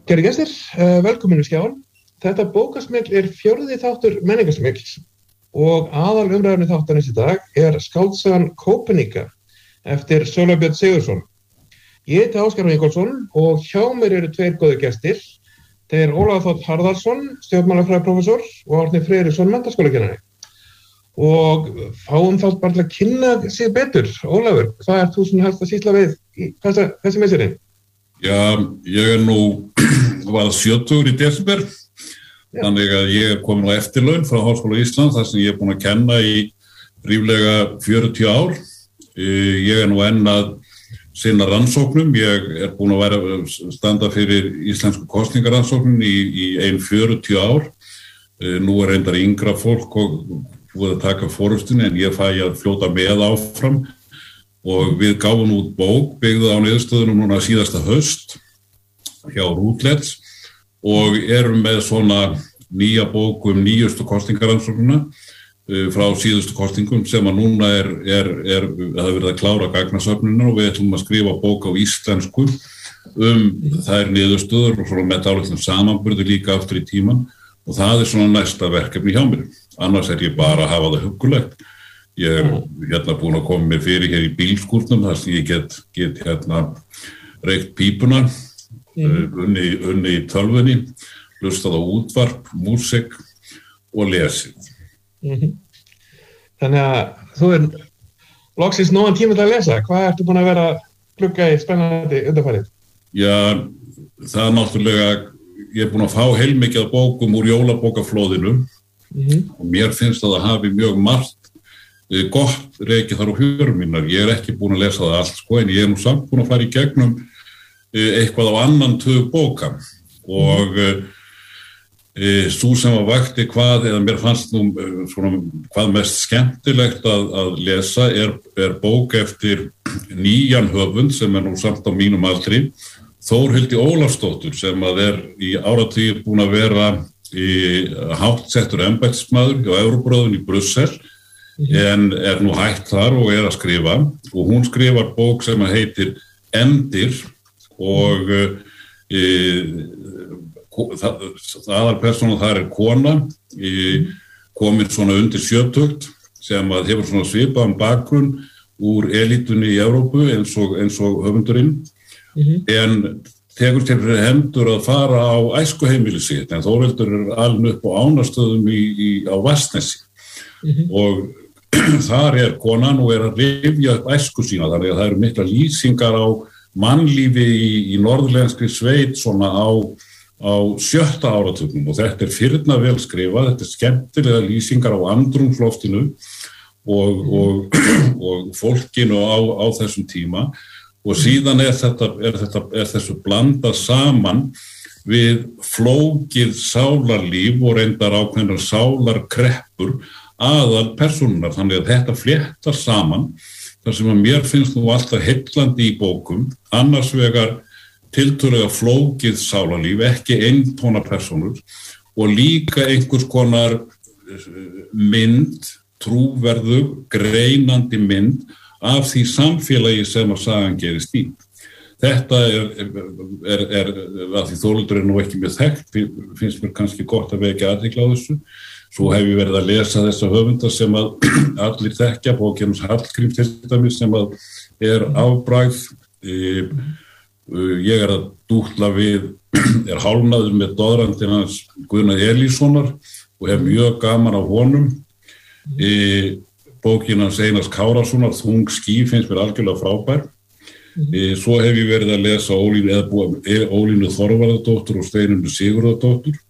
Kæru gestir, velkomin í Skjáin. Þetta bókasmegl fjórði þáttur menningarsmegls og aðal umræðunni þáttarins í dag skáldsagan Kóperníka eftir Sölva Björn Sigurðsson. Ég heiti Ásgeir Ingólfsson og hjá mér eru tveir góðir gestir. Þeir Ólafur Þ. Harðarson, stjórnmálafræðiprófessor og Árni Friðriksson, menntaskólakennari. Og fáum þá bara til að kynna sig betur. Ólafur, hvað ert þú helst að sýsla við í þessi misserinn? Já, ég nú var 70 í desember, þannig að ég komin á eftirlaun frá Háskóla Íslands, þar sem ég búin að kenna í ríflega 40 ár. Ég nú enn að sinna rannsóknum, ég búin að standa fyrir íslensku kosningarannsóknum í 40 ár. Nú reyndar yngra fólk og búið að taka forystunni, en ég fæ að fljóta með áfram. Og við gáfum út bók byggða á niðurstöðunum núna síðasta haust hjá Routledge og erum með svona nýja bók nýjustu kosningarannsóknina frá síðustu kosningum sem að núna það verið að klára gagnasöfnuna og við ætlum að skrifa bók á íslensku þær niðurstöður og svona með dálítillan samanburði líka aftur í tíman og það svona næsta verkefni hjá mér. Annars ég bara að hafa það huggulegt. Ég búin að koma mér fyrir hér í bílskúrnum þar sem ég get reykt pípuna, unni í tölvunni, hlustað á útvarp, músík og lesið. Þannig að þú loksins nógan tíma til að lesa. Hvað ertu búin að vera að glugga í spennandi undanfarið? Já, það náttúrulega, ég búin að fá heilmikið af bókum úr jólabókaflóðinu og mér finnst að það hafi mjög margt gott rekið þar á hugur mínar. Ég ekki búin að lesa það allt, en ég nú samt búin að fara í gegnum eitthvað á annan tug bóka og sú sem að vakti eða mér fannst nú svona hvað mest skemmtilegt að lesa bók eftir nýjan höfund sem nú samt á mínum aldri, Þórhildi Ólafsdóttur, sem að í áratugi búin að vera háttsettur embættismaður hjá Evrópuráðinu í Brussel, en nú hætt þar og að skrifa og hún skrifar bók sem heitir Endir og aðalpersónan þar kona komin svona undir sjötugt sem að hefur svona svipaðan bakgrunn úr elítunni í Evrópu eins og höfundurinn en tekur til fyrir hendur að fara á æskuheimili sitt en Þórhildur alin upp á Ánastöðum á Vatnsnesi og þar konan og að rifja upp æsku sína, þannig að það eru mikla lýsingar á mannlífi í norðlenskri sveit svona á 7. áratugnum og þetta firna vel skrifað, þetta skemmtilega lýsingar á andrúmsloftinu og fólkinu á þessum tíma og síðan þessu blandað saman við flókið sálarlíf og reyndar ákveðnar sálarkreppur aðal persónunar, þannig að þetta fléttar saman þar sem að mér finnst nú alltaf heillandi í bókum, annars vegar tiltölulega flókið sálarlíf, ekki eintóna persónur og líka einhvers konar mynd, trúverðug, greinandi mynd af því samfélagi sem að sagan gerist í. Þetta að því Þórhildur nú ekki mjög þekkt, finnst mér kannski gott að vekja athygli á þessu. Svo hef ég verið að lesa þessa höfunda sem að allir þekkja, bókin Hallgríms til dæmis sem að afbragð. Ég að dútla við, hálfnaður með doðrandinn hans Guðna Elíssonar og hef mjög gaman á honum. Bókin hans Einars Kárasonar, Þung ský, finnst mér algjörlega frábær. Svo hef ég verið að lesa Ólínu Þorvarðardóttur og Steinunni Sigurðardóttur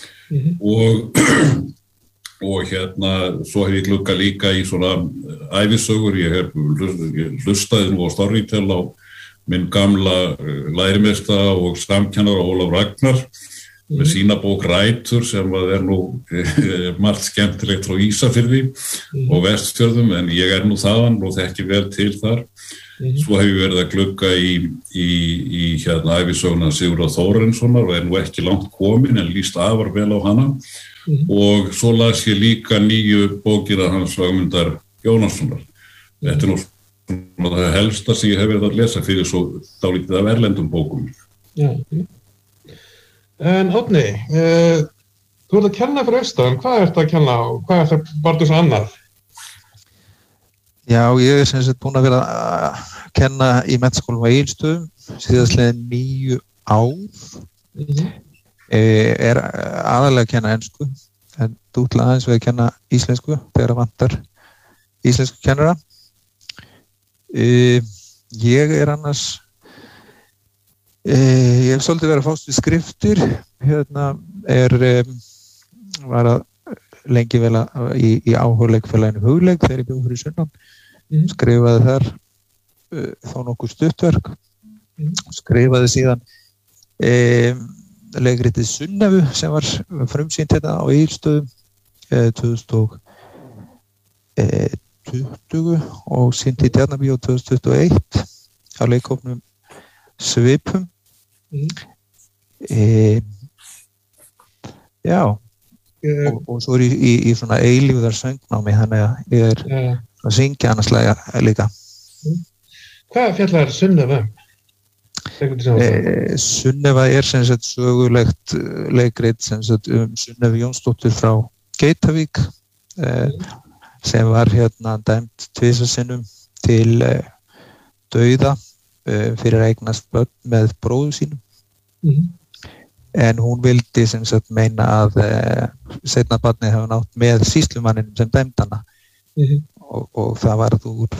og svo hef ég gluggað líka í svona ævisögur, ég hlustaði nú á Storytel á minn gamla lærimeistara og samkennara Ólaf Ragnar með sína bók Rætur sem nú margt skemmtilegt frá Ísafirði og Vestfjörðum en ég nú þaðan og þekki vel til þar. Svo hef ég verið að glugga í ævisöguna Sigurðar Þórarinssonar og nú ekki langt komin en líst afar vel á hana og svo las ég líka nýju bókina hans Ögmundar Jónassonar. Þetta nú það helsta sem ég hef verið að lesa fyrir svo dálítið af erlendum bókum. Já. En Árni, þú ert að kenna fyrir austan, hvað ert að kenna og hvað ert að barðu svo annað? Já, ég sem sagt búin að vera að kenna í menntaskólanum á Egilsstöðum síðastliðin 9 ár. Er aðalega að kenna ensku, en dútla aðeins við að kenna íslensku þegar það vantar íslensku kennara. Ég er annars ég hef svolítið verið að fást við skriftir, var að lengi vel í áhugleikfélaginu Hugleik þegar ég bjó fyrir sunnan, skrifaði þar þá nokkuð stuttverk, skrifaði síðan leikritið Sunnefu sem var frumsýnt hérna á Egilsstöðum 2020 og sýnt í Tjarnarbíó 2021 á leikhópnum Svipum. Já, og svo er ég í svona eilífðar söngnámi, þannig að ég er að syngja annarslega líka. Hvað fjallar Sunnefa? Sunnefa er sem sagt sögulegt leikrit sem sagt Sunnefu Jónsdóttur frá Geitavík sem var dæmd 2 sinnum til dauða fyrir að eignast börn með bróður sínum. En hún vildi sem sagt meina að seinna barnið hefði nátt með sýslumanninum sem dæmd hana. Og það varð úr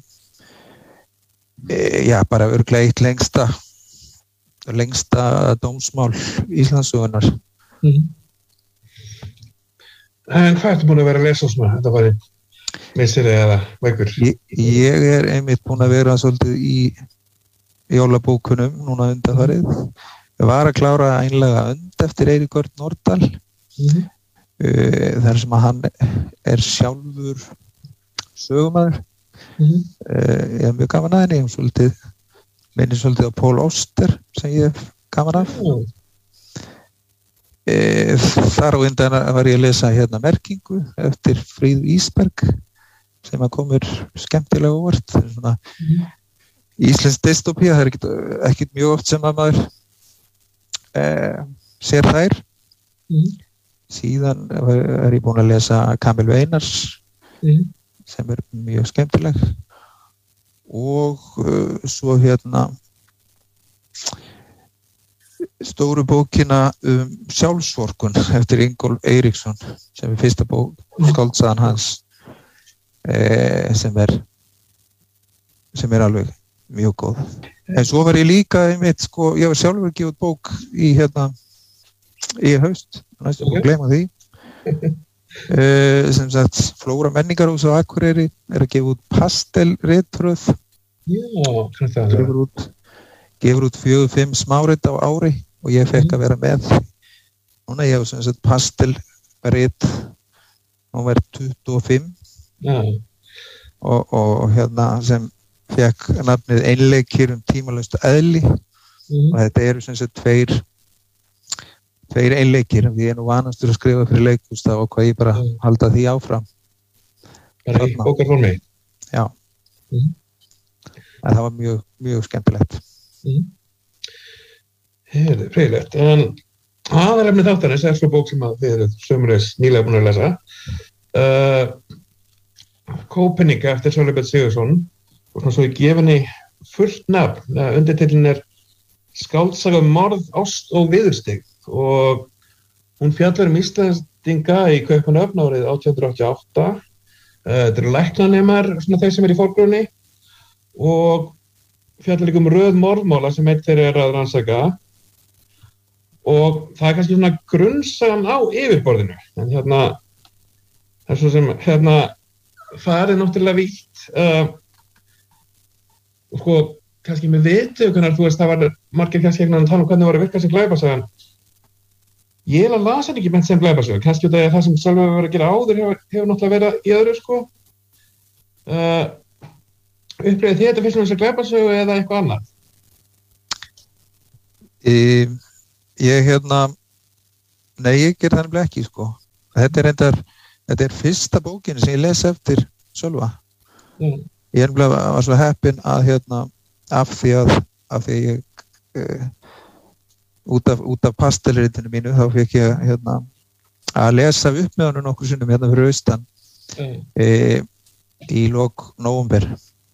bara örugglega eitt lengsta dómsmál Íslandssögunnar. En hvað ertu búin að vera að lesa svona? Þetta var misseri eða veikur? Ég er einmitt búin að vera svolítið í jólabókunum núna undanfarið. Ég var að klára einlega önd eftir Eirík Örn Norðdal. Þar sem að hann er sjálfur sögumaður. Ég er mjög gaman að henni, minnir svolítið á Pól Auster sem ég er gaman af. Þar á undan var ég að lesa merkingu eftir Fríðu Ísberg sem að komur skemmtilega óvart. Svona íslensk dystopía, það er ekkert mjög oft sem að maður sér þær. Síðan er ég búin að lesa Kamil Einars sem er mjög skemmtileg og svo stóru bókina sjálfsvorkun eftir Ingólf Eiríksson sem er fyrsta bók skáldsagan hans sem er alveg mjög góð. En svo var ég líka einmitt, ég var sjálfur gefið bók í haust, næstum búin að gleyma því. Sem sagt, Flóra menningarhús á Akureyri er að gefa út pastelritröð. Gefur út 4-5 smárit á ári og ég fekk að vera með. Núna ég hef sem sagt pastelrit númer 25 og sem fekk nafnið Einleikir tímalaust eðli og þetta eru sem sagt tveir einleikir, en ég er nú vanastur að skrifa fyrir leikhús þá og hvað ég bara halda því áfram. Bara í bókarformi? Já. Það var mjög, mjög skemmtilegt. Freyðilegt. En aðalefni þáttarins er svo bók sem að þið eruð sömuleiðis nýlega búin að lesa. Kópeníka eftir Sölvi Björn Sigurðsson og svo ég gef henni fullt nafn. Undirtillinn er Skáldsaga morð, ást og viðurstig og hún fjallar Íslendinga í Kaupmannahöfn árið 1888. Þetta eru læknanemar, svona þeir sem eru í forgrunni og fjallar líka röð morðmála sem einn þeirra er að rannsaka og það er kannski svona grunnsagan á yfirborðinu en það er svo sem það er náttúrulega vítt kannski með vitu hvernig það var margir kannski að tala hvernig var að virka sem glæpasagan. Ég las henni ekki ment sem glæpasögu, kannski út af það sem Sölvi var að gera áður hefur náttúrulega verið í öðru upplifið þið þetta fyrst og næst glæpasögu eða eitthvað annað? Nei, ég ger það nefnilega ekki Þetta er fyrsta bókin sem ég les eftir Sölva. Ég var svo heppinn að af því ég út af pastelritinu mínu þá fekk ég hérna að lesa upp með honum nokkur sinnum hérna fyrir austan í lok nóvember